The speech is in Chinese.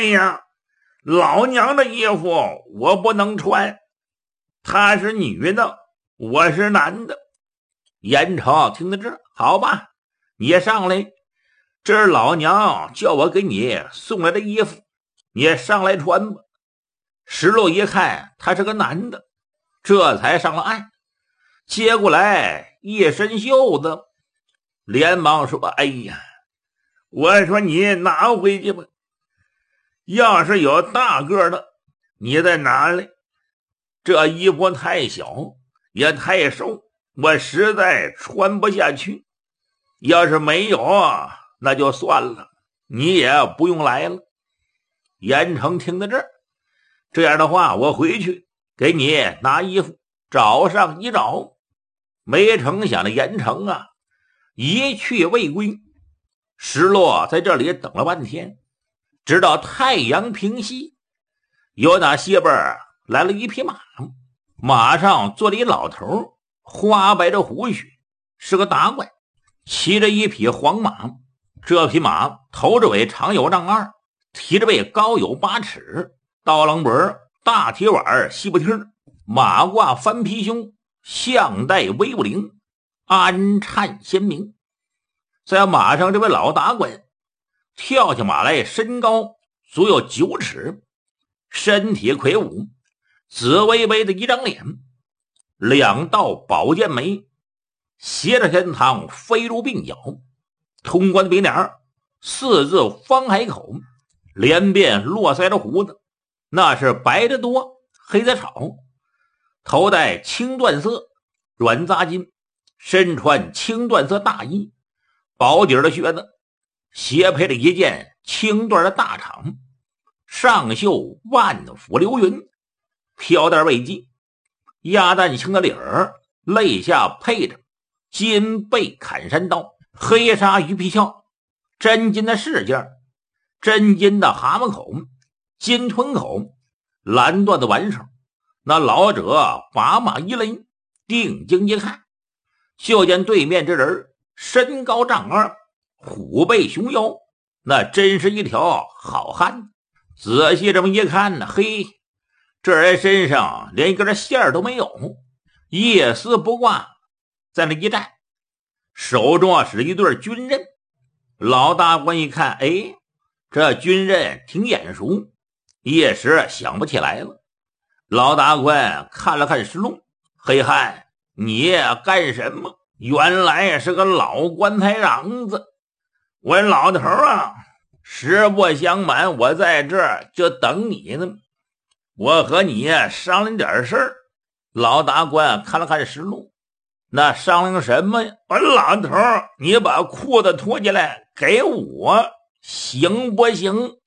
呀，老娘的衣服我不能穿，她是女的，我是男的。严城听到这，好吧，你上来，这是老娘叫我给你送来的衣服，你上来穿吧。石路一看他是个男的，这才上了岸，接过来一身袖子，连忙说：哎呀，我说你拿回去吧，要是有大个的你再拿来，这衣服太小也太瘦，我实在穿不下去，要是没有那就算了，你也不用来了。严城听到这儿，这样的话我回去给你拿衣服，找上一找。没成想的严城啊，一去未归。石落在这里等了半天，直到太阳平西，有哪西边来了一匹马，马上坐了一老头，花白的胡须，是个达官，骑着一匹黄马。这匹马头着尾长有丈二，蹄着背高有8尺，刀郎脖，大铁碗，细不听，马褂翻皮胸，项带威武灵，安颤鲜明。在马上这位老达官跳下马来，身高足有9尺，身体魁梧，紫微微的一张脸，2道宝剑眉，斜着天堂飞如鬓角，通关鼻梁，4字方海口，连边络腮的胡子，那是白的多，黑的少，头戴青缎色软扎巾，身穿青缎色大衣，薄底的靴子，斜配了一件青缎的大氅，上绣万府流云，飘带未系，鸭蛋青的领儿，肋下配着金背砍山刀，黑纱鱼皮鞘，真金的饰件，真金的蛤蟆口，金吞口，蓝缎的挽手。那老者把马一勒，定睛一看，就见对面这人身高丈二，虎背熊腰，那真是一条好汉。仔细这么一看呢，嘿，这人身上连一根线都没有，一丝不挂，在那一站，手中是一对军刃。老大官一看，哎，这军刃挺眼熟，一时想不起来了。老大官看了看石龙，黑汉，你干什么？原来是个老棺材瓤子。我老头啊，实不相瞒，我在这儿就等你呢，我和你商量点事儿。老大官看了看石龙，那商量什么呀？我老头，你把裤子脱下来给我，行不行？